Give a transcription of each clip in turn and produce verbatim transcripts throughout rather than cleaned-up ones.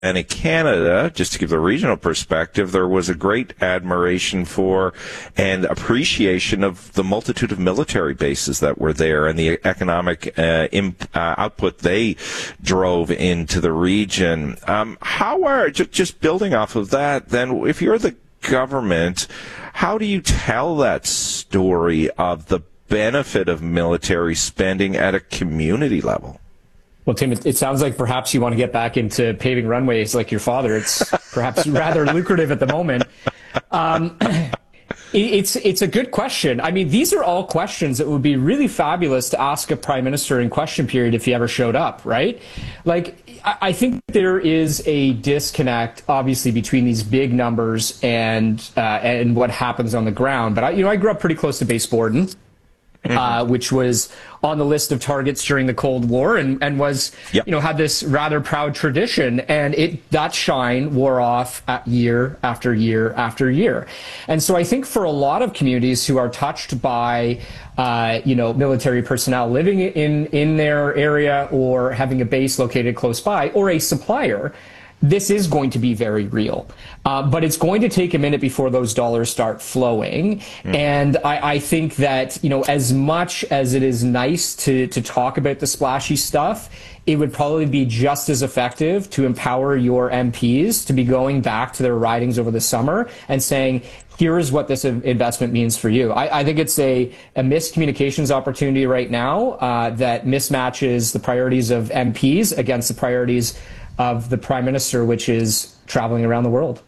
And in Canada, just to give the regional perspective, there was a great admiration for and appreciation of the multitude of military bases that were there and the economic uh, imp, uh, output they drove into the region. Um, how are, just, just building off of that, then, if you're the government, how do you tell that story of the benefit of military spending at a community level? Well, Tim, it, it sounds like perhaps you want to get back into paving runways like your father. It's perhaps rather lucrative at the moment. Um, it, it's it's a good question. I mean, these are all questions that would be really fabulous to ask a prime minister in question period if he ever showed up, right? Like, I, I think there is a disconnect, obviously, between these big numbers and uh, and what happens on the ground. But I, you know, I grew up pretty close to Base Borden. Uh, which was on the list of targets during the Cold War and, and was, yep. you know, had this rather proud tradition. And it that shine wore off at year after year after year. And so I think for a lot of communities who are touched by, uh, you know, military personnel living in, in their area or having a base located close by or a supplier, this is going to be very real, uh, but it's going to take a minute before those dollars start flowing. Mm. And I, I think that, you know, as much as it is nice to, to talk about the splashy stuff, it would probably be just as effective to empower your M Ps to be going back to their ridings over the summer and saying, here is what this investment means for you. I, I think it's a, a miscommunications opportunity right now uh, that mismatches the priorities of M Ps against the priorities of the Prime Minister, which is traveling around the world.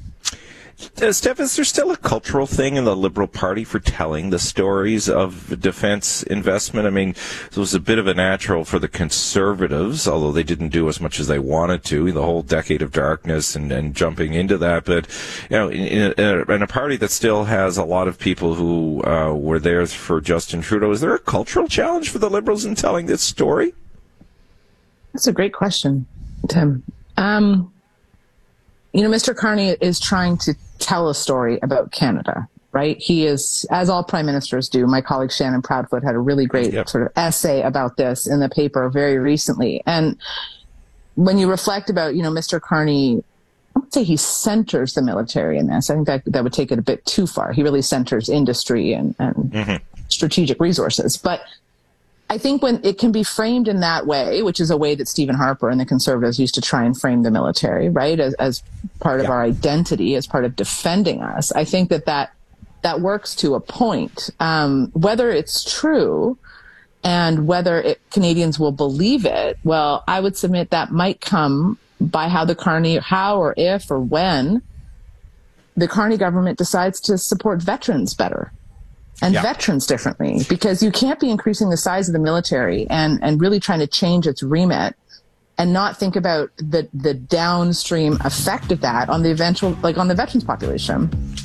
Uh, Steph, is there still a cultural thing in the Liberal Party for telling the stories of defense investment? I mean, it was a bit of a natural for the Conservatives, although they didn't do as much as they wanted to, the whole decade of darkness and, and jumping into that. But, you know, in, in, a, in a party that still has a lot of people who uh, were there for Justin Trudeau, is there a cultural challenge for the Liberals in telling this story? That's a great question, Tim. Um, you know, Mister Carney is trying to tell a story about Canada, right? He is, as all prime ministers do. My colleague Shannon Proudfoot had a really great yep. sort of essay about this in the paper very recently. And when you reflect about, you know, Mister Carney, I would say he centers the military in this. I think that that would take it a bit too far. He really centers industry and, and mm-hmm. strategic resources. But I think when it can be framed in that way, which is a way that Stephen Harper and the Conservatives used to try and frame the military, right, as, as part of yeah. our identity, as part of defending us, I think that that, that works to a point. Um, whether it's true and whether it, Canadians will believe it, well, I would submit that might come by how the Carney, how or if or when the Carney government decides to support veterans better. And yeah. veterans differently, because you can't be increasing the size of the military and, and really trying to change its remit and not think about the, the downstream effect of that on the eventual, like on the veterans population.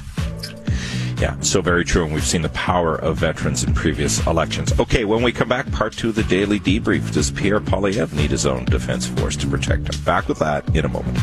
Yeah, so very true. And we've seen the power of veterans in previous elections. Okay, when we come back, part two of the Daily Debrief. Does Pierre Poilievre need his own defense force to protect him? Back with that in a moment.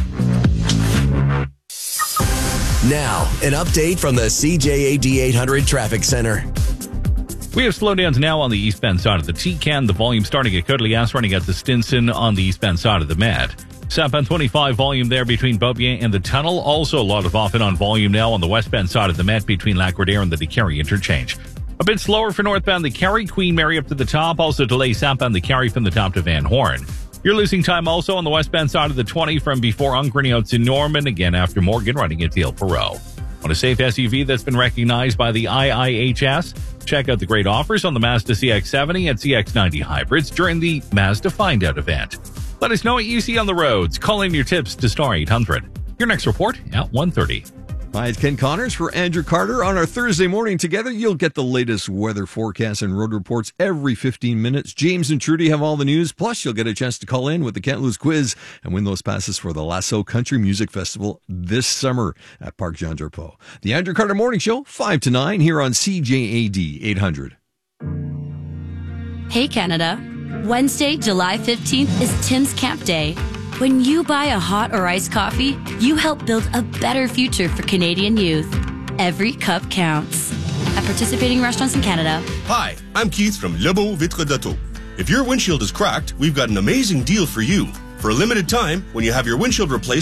Now, an update from the C J A D eight hundred Traffic Center. We have slowdowns now on the eastbound side of the T-Can. The volume starting at Courtlias, running at the Stinson on the eastbound side of the Met. Southbound twenty-five volume there between Beaubien and the Tunnel. Also a lot of off and on volume now on the westbound side of the Met between Lac-Radair and the DeCarry interchange. A bit slower for northbound the Carry, Queen Mary up to the top. Also delay southbound the Carry from the top to Van Horn. You're losing time also on the westbound side of the twenty from before Ungreny out to Norman, again after Morgan running at Deal Perot. On a safe S U V that's been recognized by the I I H S, check out the great offers on the Mazda C X seventy and C X ninety hybrids during the Mazda Find Out event. Let us know what you see on the roads. Call in your tips to Star eight hundred. Your next report at one thirty. Hi, it's Ken Connors for Andrew Carter. On our Thursday morning together, you'll get the latest weather forecasts and road reports every fifteen minutes. James and Trudy have all the news. Plus, you'll get a chance to call in with the Can't Lose quiz and win those passes for the Lasso Country Music Festival this summer at Parc Jean Drapeau. The Andrew Carter Morning Show, five to nine, here on C J A D eight hundred. Hey, Canada. Wednesday, July fifteenth is Tim's Camp Day. When you buy a hot or iced coffee, you help build a better future for Canadian youth. Every cup counts. At participating restaurants in Canada. Hi, I'm Keith from Le Beau Vitre d'Auto. If your windshield is cracked, we've got an amazing deal for you. For a limited time, when you have your windshield replaced